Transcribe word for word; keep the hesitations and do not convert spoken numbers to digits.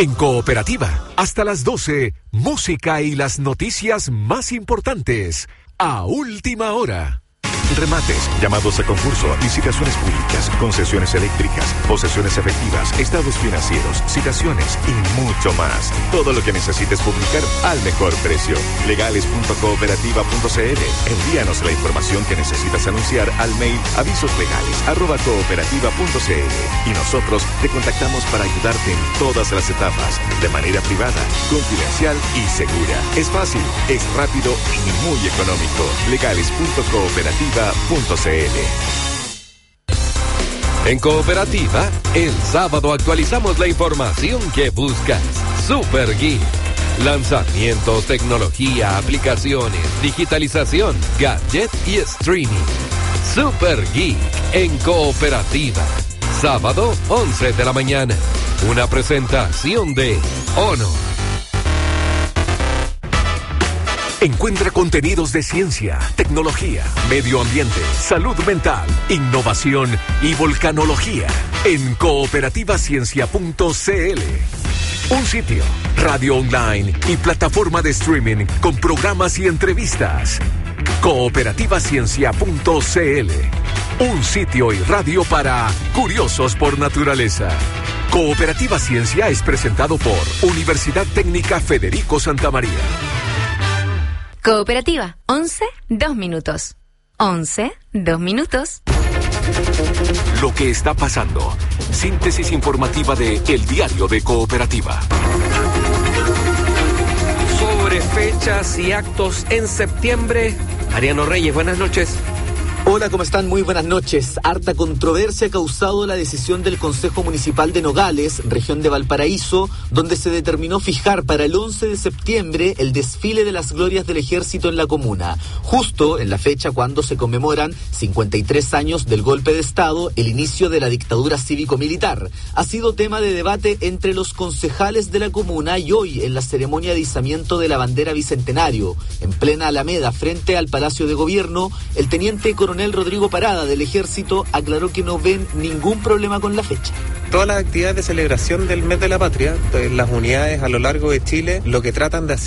En Cooperativa, hasta las doce, música y las noticias más importantes, a última hora. Remates, llamados a concurso, licitaciones públicas, concesiones eléctricas, posesiones efectivas, estados financieros, citaciones y mucho más. Todo lo que necesites publicar al mejor precio. legales punto cooperativa punto c l. Envíanos la información que necesitas anunciar al mail avisoslegales arroba cooperativa punto c l y nosotros te contactamos para ayudarte en todas las etapas, de manera privada, confidencial y segura. Es fácil, es rápido y muy económico. legales punto cooperativa punto c l. En Cooperativa, el sábado actualizamos la información que buscas. Super Geek. Lanzamientos, tecnología, aplicaciones, digitalización, gadget y streaming. Super Geek en Cooperativa. Sábado, once de la mañana. Una presentación de Honor. Encuentra contenidos de ciencia, tecnología, medio ambiente, salud mental, innovación y volcanología en cooperativa ciencia punto c l. Un sitio, radio online y plataforma de streaming con programas y entrevistas. cooperativa ciencia punto c l. Un sitio y radio para curiosos por naturaleza. Cooperativa Ciencia es presentado por Universidad Técnica Federico Santa María. Cooperativa, once, dos minutos. once, dos minutos. Lo que está pasando. Síntesis informativa de El Diario de Cooperativa. Sobre fechas y actos en septiembre, Mariano Reyes, buenas noches. Hola, ¿cómo están? Muy buenas noches. Harta controversia ha causado la decisión del Consejo Municipal de Nogales, región de Valparaíso, donde se determinó fijar para el once de septiembre el desfile de las glorias del ejército en la comuna, justo en la fecha cuando se conmemoran cincuenta y tres años del golpe de Estado, el inicio de la dictadura cívico-militar. Ha sido tema de debate entre los concejales de la comuna y hoy en la ceremonia de izamiento de la bandera bicentenario, en plena Alameda, frente al Palacio de Gobierno, el teniente coronel Coronel Rodrigo Parada del Ejército aclaró que no ven ningún problema con la fecha. Todas las actividades de celebración del mes de la patria, las unidades a lo largo de Chile, lo que tratan de hacer